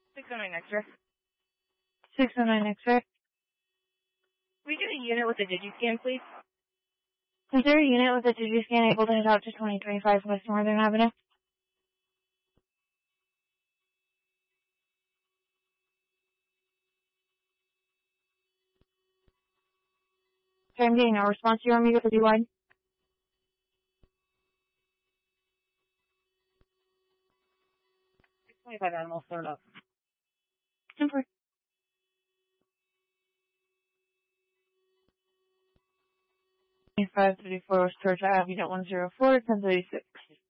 609 X-ray. 609 X-ray. We get a unit with a DigiScan, please. Is there a unit with a DigiScan able to head out to 2025 West Northern Avenue? Okay, I'm getting no response. Do you want me to go to wide? $25 animals thrown up. Simple. 534 West Georgia Avenue, 104, 1036.